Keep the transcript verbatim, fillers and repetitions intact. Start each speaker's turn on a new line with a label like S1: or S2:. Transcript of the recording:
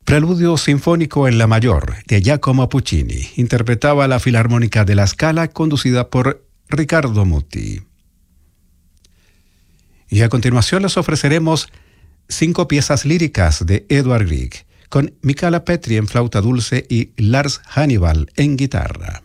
S1: Preludio sinfónico en la mayor, de Giacomo Puccini. Interpretaba la Filarmónica de la Scala, conducida por Riccardo Muti. Y a continuación les ofreceremos cinco piezas líricas de Edvard Grieg, con Michala Petri en flauta dulce y Lars Hannibal en guitarra.